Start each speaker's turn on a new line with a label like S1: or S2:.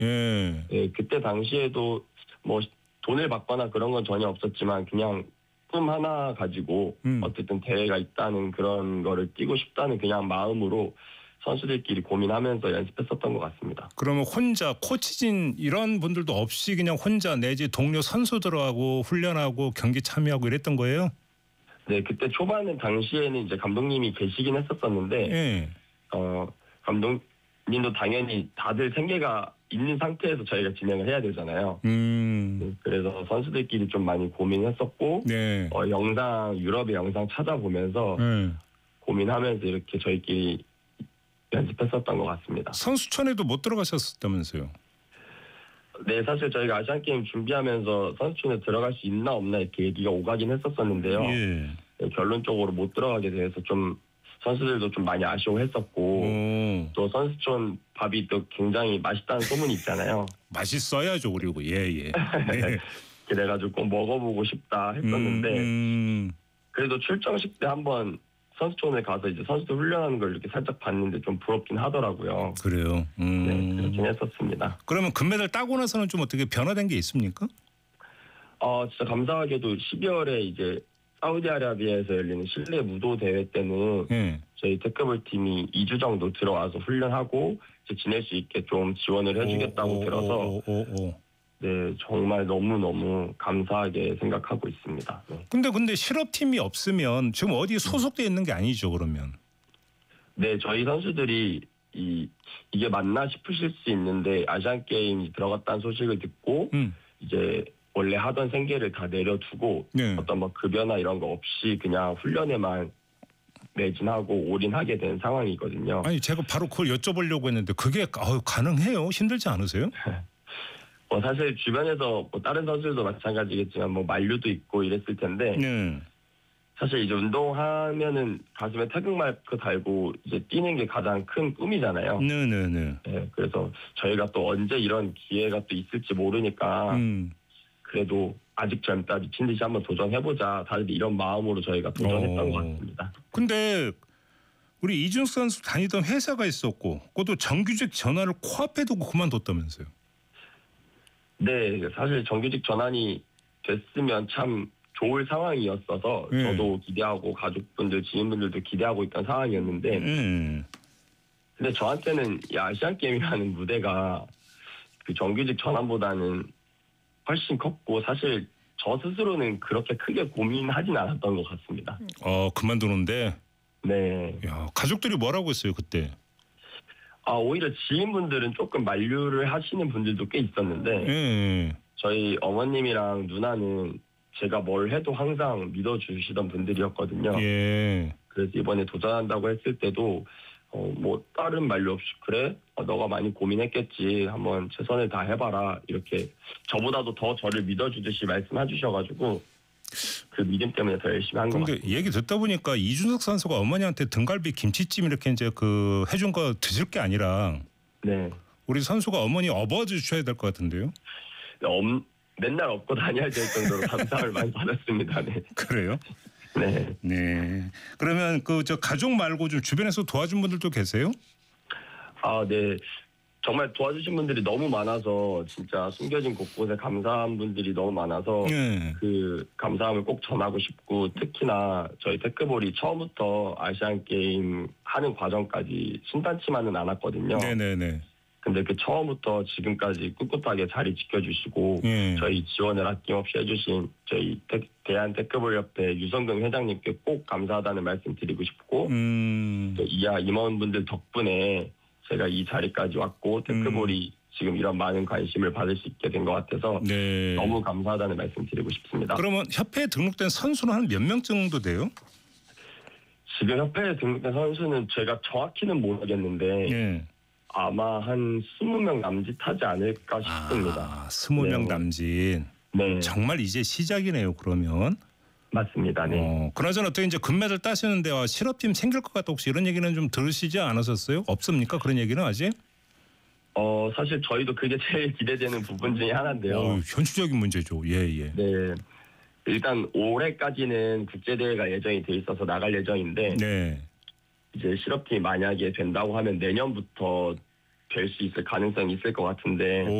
S1: 예.
S2: 예, 그때 당시에도 뭐 돈을 받거나 그런 건 전혀 없었지만 그냥 꿈 하나 가지고 어쨌든 대회가 있다는 그런 거를 뛰고 싶다는 그냥 마음으로 선수들끼리 고민하면서 연습했었던 것 같습니다.
S1: 그러면 혼자 코치진 이런 분들도 없이 그냥 혼자 내지 동료 선수들하고 훈련하고 경기 참여하고 이랬던 거예요?
S2: 네, 그때 초반은 당시에는 이제 감독님이 계시긴 했었었는데,
S1: 예.
S2: 감독님도 당연히 다들 생계가 있는 상태에서 저희가 진행을 해야 되잖아요. 네, 그래서 선수들끼리 좀 많이 고민했었고,
S1: 네.
S2: 유럽의 영상 찾아보면서 고민하면서 이렇게 저희끼리 연습했었던 것 같습니다.
S1: 선수촌에도 못 들어가셨다면서요?
S2: 네, 사실 저희가 아시안게임 준비하면서 선수촌에 들어갈 수 있나 없나 이렇게 얘기가 오가긴 했었었는데요.
S1: 예.
S2: 네, 결론적으로 못 들어가게 돼서 좀 선수들도 좀 많이 아쉬워했었고 또 선수촌 밥이 또 굉장히 맛있다는 소문이 있잖아요.
S1: 맛있어야죠, 그리고 예. 네.
S2: 그래가지고 꼭 먹어보고 싶다 했었는데 그래도 출정식 때 한번 선수촌에 가서 이제 선수들 훈련하는 걸 이렇게 살짝 봤는데 좀 부럽긴 하더라고요.
S1: 그래요.
S2: 네, 그렇긴 했었습니다.
S1: 그러면 금메달 따고 나서는 좀 어떻게 변화된 게 있습니까?
S2: 진짜 감사하게도 12월에 이제 사우디아라비아에서 열리는 실내 무도 대회 때는 저희 테크볼 팀이 2주 정도 들어와서 훈련하고 이제 지낼 수 있게 좀 지원을 해주겠다고 들어서 네, 정말 너무너무 감사하게 생각하고 있습니다. 네.
S1: 근데 실업팀이 없으면 지금 어디에 소속돼 있는 게 아니죠, 그러면?
S2: 네, 저희 선수들이 이게 맞나 싶으실 수 있는데 아시안게임이 들어갔다는 소식을 듣고 이제 원래 하던 생계를 다 내려두고 어떤 뭐 급여나 이런 거 없이 그냥 훈련에만 매진하고 올인하게 된 상황이거든요.
S1: 아니, 제가 바로 그걸 여쭤보려고 했는데 그게 가능해요? 힘들지 않으세요?
S2: 사실 주변에서 뭐 다른 선수들도 마찬가지겠지만 뭐 만류도 있고 이랬을 텐데 사실 이제 운동하면은 가슴에 태극마크 달고 이제 뛰는 게 가장 큰 꿈이잖아요. 네, 그래서 저희가 또 언제 이런 기회가 또 있을지 모르니까 그래도 아직 젊다 미친 듯이 한번 도전해보자. 다들 이런 마음으로 저희가 도전했던 것 같습니다.
S1: 근데 우리 이준석 선수 다니던 회사가 있었고 그것도 정규직 전환을 코앞에 두고 그만뒀다면서요?
S2: 네, 사실 정규직 전환이 됐으면 참 좋을 상황이었어서 저도 기대하고 가족분들, 지인분들도 기대하고 있던 상황이었는데 근데 저한테는 이 아시안게임이라는 무대가 그 정규직 전환보다는 훨씬 컸고 사실 저 스스로는 그렇게 크게 고민하진 않았던 것 같습니다.
S1: 그만두는데?
S2: 네.
S1: 야, 가족들이 뭐라고 했어요 그때?
S2: 오히려 지인분들은 조금 만류를 하시는 분들도 꽤 있었는데 저희 어머님이랑 누나는 제가 뭘 해도 항상 믿어주시던 분들이었거든요. 그래서 이번에 도전한다고 했을 때도 뭐 다른 만류 없이 그래? 너가 많이 고민했겠지. 한번 최선을 다 해봐라. 이렇게 저보다도 더 저를 믿어주듯이 말씀해 주셔가지고 그 믿음 때문에 더 열심히 한 것 같아요.
S1: 근데 얘기 듣다 보니까 이준석 선수가 어머니한테 등갈비 김치찜 이렇게 이제 그 해준 거 드실 게 아니라 우리 선수가 어머니 업어주셔야 될 것 같은데요?
S2: 맨날 업고 다녀야 될 정도로 감사함을 많이 받았습니다. 네.
S1: 그래요?
S2: 네.
S1: 그러면 저 가족 말고 좀 주변에서 도와준 분들도 계세요?
S2: 네. 정말 도와주신 분들이 너무 많아서 진짜 숨겨진 곳곳에 감사한 분들이 너무 많아서 그 감사함을 꼭 전하고 싶고 특히나 저희 테크볼이 처음부터 아시안게임 하는 과정까지 순탄치만은 않았거든요. 근데 그 처음부터 지금까지 꿋꿋하게 자리 지켜주시고 저희 지원을 아낌없이 해주신 저희 대한테크볼협회 유성경 회장님께 꼭 감사하다는 말씀 드리고 싶고 또 이하 임원분들 덕분에 제가 이 자리까지 왔고 테크볼이 지금 이런 많은 관심을 받을 수 있게 된 것 같아서 너무 감사하다는 말씀 드리고 싶습니다.
S1: 그러면 협회에 등록된 선수는 한 몇 명 정도 돼요?
S2: 지금 협회에 등록된 선수는 제가 정확히는 모르겠는데 아마 한 20명 남짓 하지 않을까 싶습니다.
S1: 20명 남짓. 정말 이제 시작이네요, 그러면.
S2: 맞습니다. 네.
S1: 그나저나 어떻게 이제 금메달 따시는데 실업팀 생길 것 같다 혹시 이런 얘기는 좀 들으시지 않으셨어요? 없습니까? 그런 얘기는 아직?
S2: 사실 저희도 그게 제일 기대되는 부분 중에 하나인데요.
S1: 현실적인 문제죠. 네.
S2: 일단 올해까지는 국제대회가 예정이 돼 있어서 나갈 예정인데 이제 실업팀이 만약에 된다고 하면 내년부터 될 수 있을 가능성이 있을 것 같은데